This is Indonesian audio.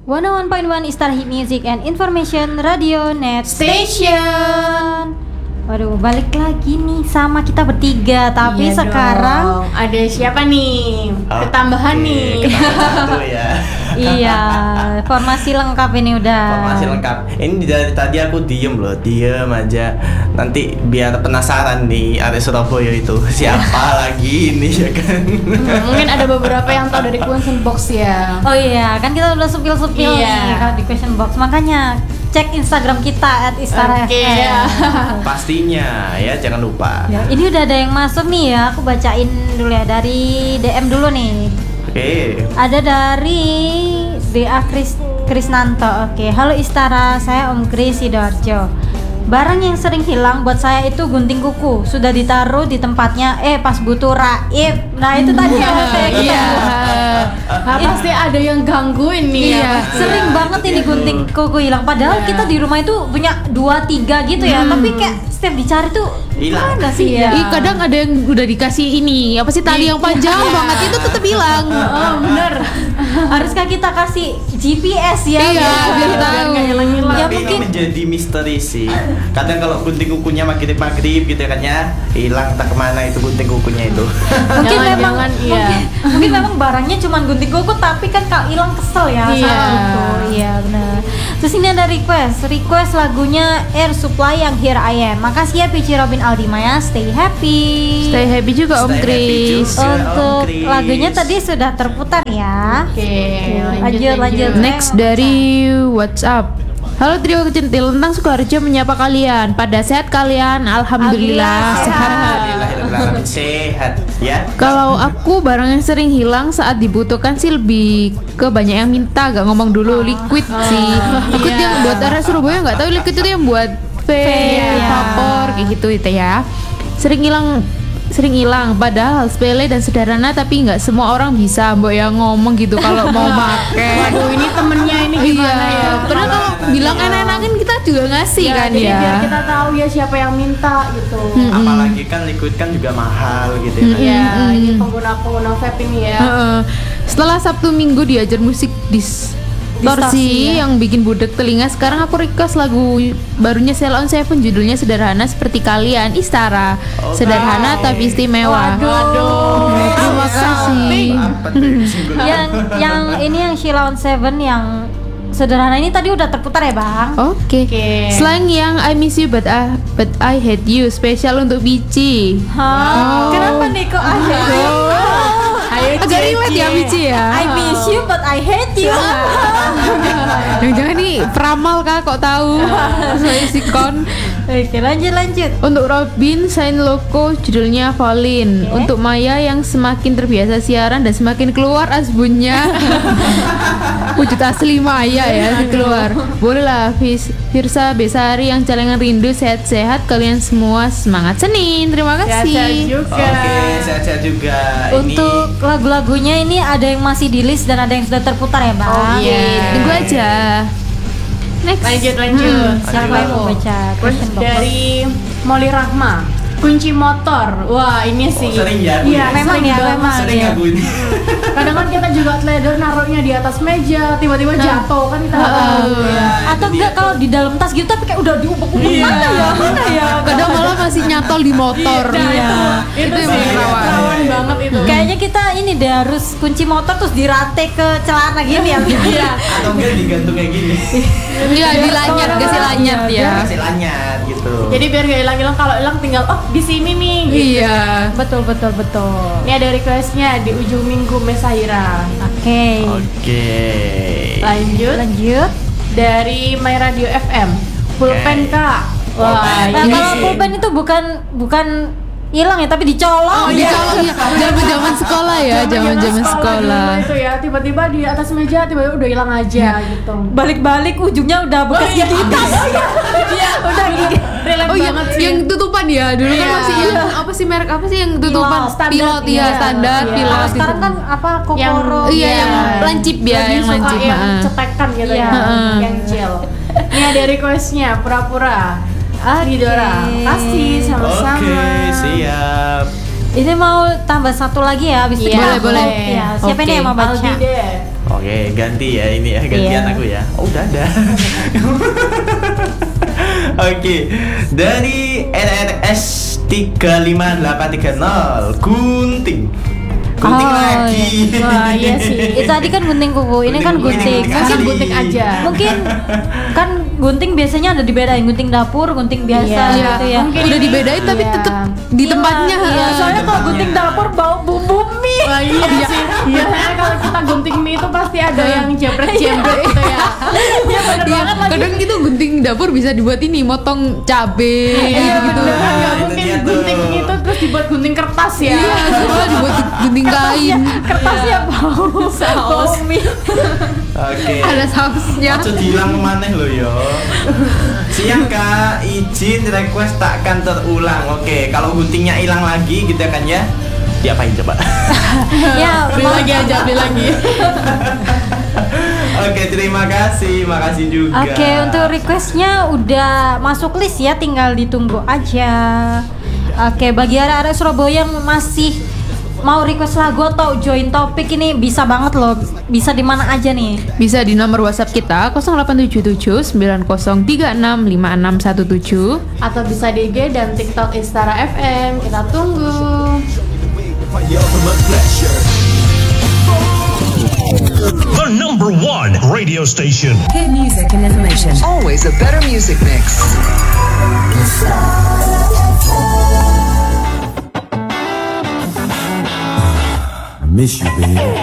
101.1 Star Hit Music and Information Radio Net Station. Waduh, balik lagi nih sama kita bertiga. Tapi Iya sekarang dong. Ada siapa nih? Ketambahan nih. Ketambahan ya. Iya, formasi lengkap ini udah. Formasi lengkap. Ini dari tadi aku diem aja. Nanti biar penasaran nih area Surabaya itu siapa lagi ini ya kan. Mungkin ada beberapa yang tahu dari question box ya. Oh iya, kan kita udah supil-supil Iya. nih kalau di question box. Makanya cek Instagram kita @istara Oke, FM. ya. Pastinya ya, jangan lupa. Ya, ini udah ada yang masuk nih ya. Aku bacain dulu ya dari DM dulu nih. Oke. Ada dari BA Krisnanto. Oke, halo Istara, saya Om Kris Sidoarjo. Barang yang sering hilang buat saya itu gunting kuku. Sudah ditaruh di tempatnya, pas butuh raib. Nah itu tadi ya kayak gitu. Iya. Nah, pasti ada yang gangguin nih. Iya, ya. sering banget ini gunting kuku hilang. Padahal Iya. kita di rumah itu punya 2-3 gitu ya. Tapi kayak setiap dicari tuh Hilang. mana sih ya? Ih, kadang ada yang udah dikasih ini apa sih tali yang panjang banget itu tetap hilang. Oh bener. Haruskah kita kasih GPS ya? Iya, biar tahu. nggak hilang-hilang. Ya Tapi mungkin ini menjadi misteri sih. Kadang kalau gunting kukunya maghrib gitu kan ya, hilang entah kemana itu gunting kukunya itu. mungkin memang Jangan-jangan, iya. mungkin memang barangnya cuma gunting kuku tapi kan kalau hilang kesel ya Iya. sama itu. Iya benar. Terus ini ada request lagunya Air Supply yang Here I Am. Makasih ya Pici Robin Aldi Maya, stay happy. Stay happy juga Om Stay happy Kris. juga. Untuk Om Kris. lagunya tadi sudah terputar ya. Oke, lanjut. Next dari WhatsApp. Halo trio kecentil, tentang Sukoharjo menyapa kalian. Pada sehat kalian? Alhamdulillah sehat. Alhamdulillah sehat ya. Kalau aku barang yang sering hilang saat dibutuhkan sih lebih ke banyak yang minta, gak ngomong dulu liquid sih. Liquid yang buat area Surabaya nggak tahu liquid itu yang buat vape, Iya. vapor kayak gitu itu ya. Sering hilang padahal sepele dan sederhana tapi nggak semua orang bisa mbok yang ngomong gitu kalau mau pakai. Waduh, ini temennya ini gimana ya? Padahal kalau bilang enak-enakan kita juga ngasih kan jadi ya. biar kita tahu ya siapa yang minta gitu. Apalagi kan liquid kan juga mahal gitu ya. Iya, ini pengguna vape ini ya. Heeh. Setelah Sabtu Minggu diajar musik distorsi ya. yang bikin budek telinga, sekarang aku request lagu barunya Sheila on Seven, judulnya sederhana seperti kalian, Istara. Sederhana tapi istimewa. Waduh. Terima kasih. Apa tuh single? yang ini yang Sheila on Seven yang sederhana ini tadi udah terputar ya Bang. Oke. Oke. Slang yang I miss you but I hate you, spesial untuk Bici. Hah? Kenapa nih kok Agak relate ya Bici ya. I miss you but I hate you. Jangan-jangan nih peramal kak, kok tahu? Saya sikon. Oke, lanjut. Untuk Robin, Sain Loco, judulnya Falling. Untuk Maya yang semakin terbiasa siaran dan semakin keluar asbunnya. Wujud asli Maya ya keluar. Bolehlah Firsa Besari yang Celengan Rindu, sehat-sehat kalian semua, semangat Senin. Terima Sehat kasih. juga. Oke, sehat-sehat juga. Untuk lagu-lagunya ini ada yang masih di list dan ada yang sudah terputar ya Bang. Oh, iya. Tunggu aja. Next. Lanjut. Siapa yang mau baca question box? Dari Molly Rahma, kunci motor. Wah, ini sih. sering ya? Iya, Memang sering ya, banget. memang. Sering Iya. aku ini. Kadang kan kita juga teledor naruhnya di atas meja, tiba-tiba jatuh kan kita nggak tahu ya. Atau enggak kalau di dalam tas gitu tapi kayak udah diubek-ubek Iya. mana ya? Kadang malah masih nyantol di motor. Nah, itu yang sih paling rawan. rawan banget itu. Kayaknya kita ini deh harus kunci motor terus dirate ke celana gini ya. Iya. Atau enggak digantung kayak gini. Iya, dilanyat, kasih lanyat ya. Kasih lanyat gitu. Jadi biar gak hilang-hilang, kalau hilang tinggal di sini nih. Gitu. Iya. Betul. Ini ada requestnya di ujung minggu Mesahira. Oke. Oke. Lanjut dari My Radio FM. Pulpen Oke. Kak. Wah, Nah, ini kalau sih. pulpen itu bukan hilang ya tapi dicolong. Dicolong ya. Zaman-zaman sekolah ya, zaman-zaman sekolah. dulu itu ya, tiba-tiba di atas meja tiba-tiba udah hilang aja gitu. Balik-balik ujungnya udah bekas gigitan. Iya, udah gigi. Relate Oh iya, banget sih. yang tutupan ya. Dulu kan Iya. masih yang apa sih merek apa sih yang tutupan? Pilot, Pilot ya, iya. standar Iya. pilot. Kalau sekarang kan apa kokoro. Iya, yang lancip ya, Lebih yang suka lancip. yang Heeh. cetekan gitu Iya. ya, yang chill. Ini ada requestnya pura-pura. Ridora, kasih sama-sama. Oke, siap. Ini mau tambah satu lagi ya habis itu Iya, kita boleh. hold ya. Siapa Oke. ini yang mau baca? Aldi deh. Oke, ganti ya ini ya, gantian Iya. aku ya. Oh, udah ada. Oke, dari NRS 35830 Gunting. Gunting Oh, lagi. Wah, iya sih. Tadi kan gunting kuku, ini kan gunting. Mungkin asli. gunting aja. Mungkin kan gunting biasanya ada dibedain, gunting dapur, gunting biasa Iya, gitu ya. mungkin Udah ini- dibedain tapi iya. tetap di Iya, tempatnya. iya. Soalnya kalau Tempatnya. gunting dapur bau bumbu mie. Wah, iya sih. Biasanya kalau kita gunting mie itu pasti ada yang jepret-jepret gitu ya. Iya bener Iya, banget lagi. kadang gitu gunting dapur bisa dibuat ini, motong cabe Iya gitu. bener. Nggak itu mungkin dia tuh. gunting itu terus dibuat gunting kertas ya. Iya, semua dibuat gunting kain. Kertasnya bau saus mie. Oke. Ada sausnya. Aja dihilang maneh lo yo. Siang Kak, izin request takkan terulang. Oke, kalau guntingnya hilang lagi gitu kan ya. Diapain coba? Ya, Beli lagi aja, beli lagi. Oke, terima kasih. Makasih juga. Oke, untuk requestnya udah masuk list ya, tinggal ditunggu aja. Oke, bagi arek-arek Surabaya yang masih mau request lagu atau join topik ini bisa banget loh. Bisa di mana aja nih? Bisa di nomor WhatsApp kita 0877 9036 5617. Atau bisa di IG dan TikTok Istara FM. Kita tunggu. The number one radio station. Hit music and information. Always a better music mix. Miss you, baby.